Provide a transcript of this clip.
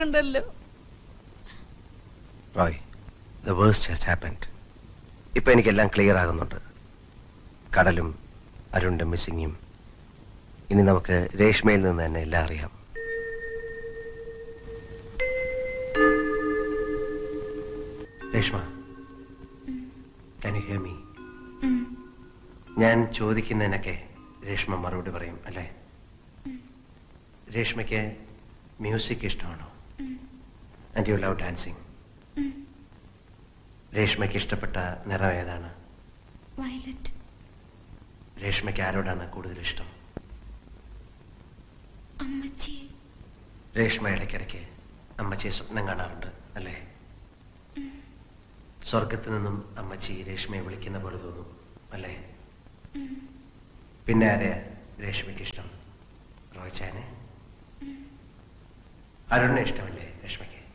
ഉണ്ടല്ലോ. Roy, the worst has happened. ഇപ്പൊ എനിക്കെല്ലാം ക്ലിയർ ആകുന്നുണ്ട്. കടലും അരുണിന്റെ മിസ്സിങ്ങും. ഇനി നമുക്ക് രേഷ്മയിൽ നിന്ന് തന്നെ എല്ലാം അറിയാം. Reshma, can you hear me? ഞാൻ ചോദിക്കുന്നതിനൊക്കെ രേഷ്മ മറുപടി പറയും അല്ലേ? രേഷ്മയ്ക്ക് മ്യൂസിക് ഇഷ്ടമാണോ? And you love dancing? രേഷ്മയ്ക്ക് ഇഷ്ടപ്പെട്ട നിറം ഏതാണ്? വയലറ്റ്. രേഷ്മയ്ക്ക് ആരോടാണ് കൂടുതൽ ഇഷ്ടം? അമ്മച്ചി. രേഷ്മ ഇടയ്ക്കിടയ്ക്ക് അമ്മച്ചിയെ സ്വപ്നം കാണാറുണ്ട് അല്ലേ? സ്വർഗത്ത് നിന്നും അമ്മച്ചി രേഷ്മയെ വിളിക്കുന്ന പോലെ തോന്നും അല്ലേ? പിന്നെ ആരെയാ രേഷ്മയ്ക്ക് ഇഷ്ടം? റോയ്ച്ചാനെ? അരുണിനെ ഇഷ്ടമല്ലേ?